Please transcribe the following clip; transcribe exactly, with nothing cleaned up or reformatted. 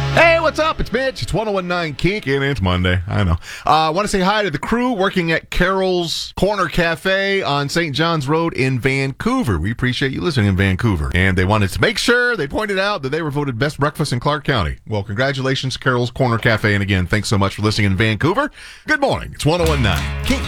Hey, what's up? It's Mitch. It's ten nineteen Kink, and it's Monday. I know. Uh, I want to say hi to the crew working at Carol's Corner Cafe on Saint John's Road in Vancouver. We appreciate you listening in Vancouver. And they wanted to make sure they pointed out that they were voted best breakfast in Clark County. Well, congratulations, Carol's Corner Cafe. And again, thanks so much for listening in Vancouver. Good morning. It's ten nineteen Kink.